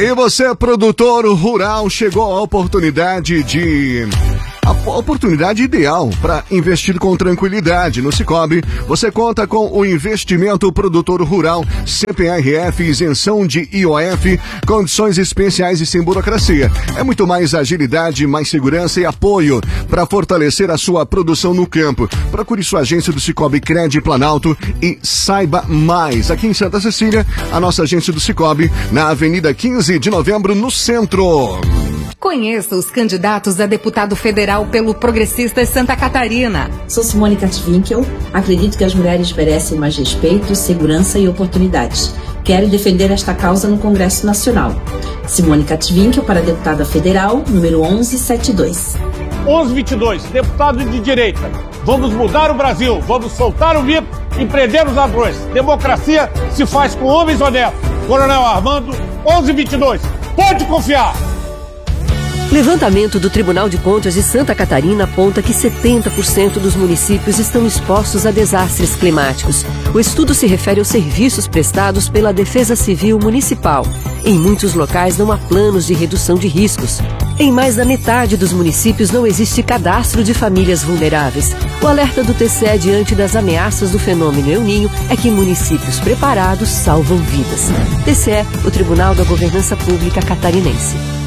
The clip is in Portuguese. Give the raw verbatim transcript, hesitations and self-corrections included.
E você, produtor rural, chegou a oportunidade de... A oportunidade ideal para investir com tranquilidade. No Sicoob, você conta com o investimento produtor rural, C P R F, isenção de I O F, condições especiais e sem burocracia. É muito mais agilidade, mais segurança e apoio para fortalecer a sua produção no campo. Procure sua agência do Sicoob Cred Planalto e saiba mais. Aqui em Santa Cecília, a nossa agência do Sicoob, na Avenida quinze de Novembro, no centro. Conheça os candidatos a deputado federal pelo Progressistas Santa Catarina. Sou Simone Katwinkel. Acredito que as mulheres merecem mais respeito, segurança e oportunidades. Quero defender esta causa no Congresso Nacional. Simone Katwinkel para deputada federal, número onze setenta e dois. onze vinte e dois, deputado de direita. Vamos mudar o Brasil, vamos soltar o mito e prender os ladrões. Democracia se faz com homens honestos. Coronel Armando, onze vinte e dois. Pode confiar! Levantamento do Tribunal de Contas de Santa Catarina aponta que setenta por cento dos municípios estão expostos a desastres climáticos. O estudo se refere aos serviços prestados pela Defesa Civil Municipal. Em muitos locais não há planos de redução de riscos. Em mais da metade dos municípios não existe cadastro de famílias vulneráveis. O alerta do T C E diante das ameaças do fenômeno El Niño é que municípios preparados salvam vidas. T C E, o Tribunal da Governança Pública Catarinense.